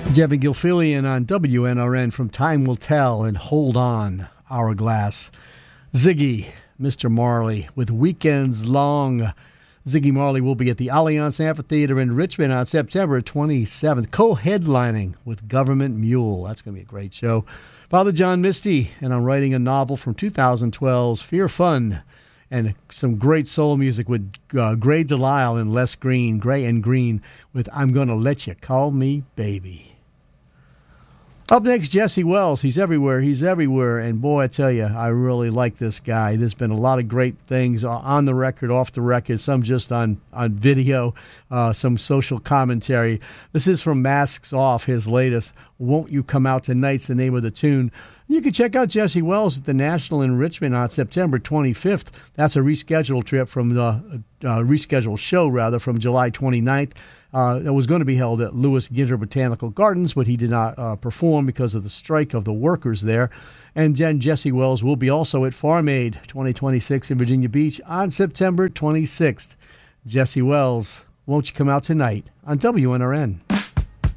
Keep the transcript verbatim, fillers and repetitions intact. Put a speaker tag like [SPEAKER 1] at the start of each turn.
[SPEAKER 1] Devin Gilfillian on W N R N from Time Will Tell and Hold On, Hourglass. Ziggy, Mister Marley with Weekends Long. Ziggy Marley will be at the Allianz Amphitheater in Richmond on September twenty-seventh, co-headlining with Government Mule. That's going to be a great show. Father John Misty, and I'm writing a novel from two thousand twelve's Fear Fun, and some great soul music with uh, Gray Delisle and Les Green, Gray and Green, with I'm Gonna Let You Call Me Baby. Up next, Jesse Wells. He's everywhere. He's everywhere. And boy, I tell you, I really like this guy. There's been a lot of great things on the record, off the record, some just on, on video, uh, some social commentary. This is from Masks Off, his latest. Won't You Come Out Tonight's the name of the tune. You can check out Jesse Wells at the National in Richmond on September twenty-fifth. That's a rescheduled trip from the uh, rescheduled show, rather, from July twenty-ninth. Uh, it was going to be held at Lewis Ginter Botanical Gardens, but he did not uh, perform because of the strike of the workers there. And then Jesse Wells will be also at Farm Aid twenty twenty-six in Virginia Beach on September twenty-sixth. Jesse Wells, Won't You Come Out Tonight on W N R N.